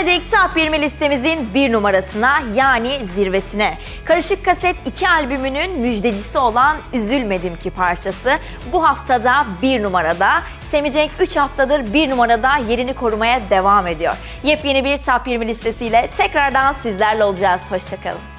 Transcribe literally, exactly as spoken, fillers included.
Geldik Top yirmi listemizin bir numarasına, yani zirvesine. Karışık Kaset iki albümünün müjdecisi olan Üzülmedim Ki parçası bu haftada bir numarada. Semi Cenk üç haftadır bir numarada yerini korumaya devam ediyor. Yepyeni bir Top yirmi listesiyle tekrardan sizlerle olacağız. Hoşçakalın.